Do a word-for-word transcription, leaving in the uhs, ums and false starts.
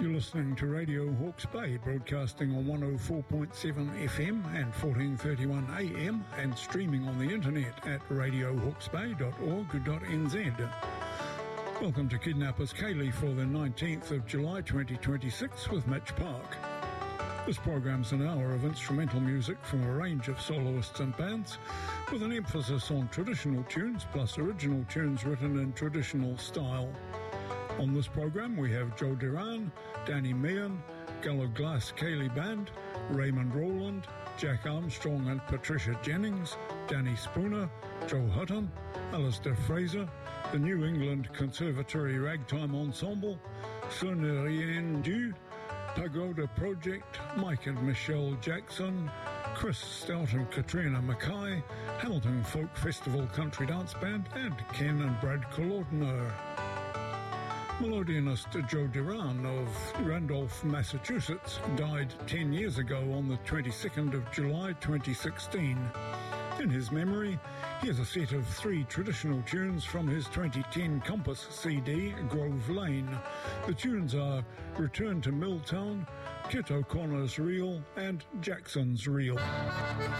You're listening to Radio Hawke's Bay, broadcasting on one oh four point seven F M and fourteen thirty-one A M, and streaming on the internet at radio hawke's bay dot org dot n z. Welcome to Kidnappers Kaylee for the nineteenth of July twenty twenty-six with Mitch Park. This program's an hour of instrumental music from a range of soloists and bands, with an emphasis on traditional tunes plus original tunes written in traditional style. On this program we have Joe Duran, Danny Meehan, Gallo Glass Kaylee Band, Raymond Rowland, Jack Armstrong and Patricia Jennings, Danny Spooner, Joe Hutton, Alistair Fraser, the New England Conservatory Ragtime Ensemble, Sonnerien Du, Pagoda Project, Mike and Michelle Jackson, Chris Stout and Katrina Mackay, Hamilton Folk Festival Country Dance Band, and Ken and Brad Kolodner. Melodianist Joe Duran of Randolph, Massachusetts, died ten years ago on the twenty-second of July twenty sixteen. In his memory, he has a set of three traditional tunes from his twenty ten Compass C D, Grove Lane. The tunes are Return to Milltown, Kit O'Connor's Reel, and Jackson's Reel.